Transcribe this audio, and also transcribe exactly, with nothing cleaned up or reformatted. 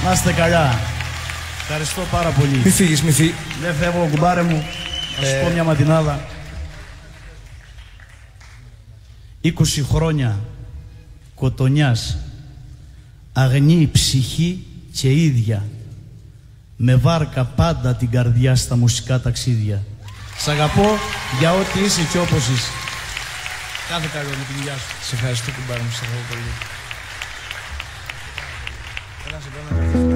Να είστε καλά. Ευχαριστώ πάρα πολύ. Μη φύγεις, μη φύγεις. Δεν φεύγω, κουμπάρε μου. Θα σου ε... πω μια ματινάδα. είκοσι χρόνια κοτονιάς, αγνή ψυχή και ίδια, με βάρκα πάντα την καρδιά στα μουσικά ταξίδια. Σ' αγαπώ για ό,τι είσαι και όπως είσαι. Κάθε καλό με την υγεία σου. Σε ευχαριστώ, κουμπάρε μου, σε αγαπώ πολύ. Έλα, σε